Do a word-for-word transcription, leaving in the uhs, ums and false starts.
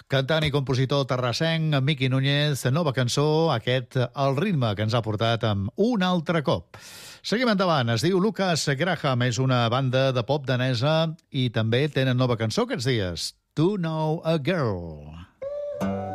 Cantant i compositor terrassenc, Miqui Núñez, nova cançó, aquest El ritme, que ens ha portat amb un altre cop. Seguim endavant, es diu Lucas Graham, és una banda de pop danesa i també tenen nova cançó aquests dies, To Know a Girl.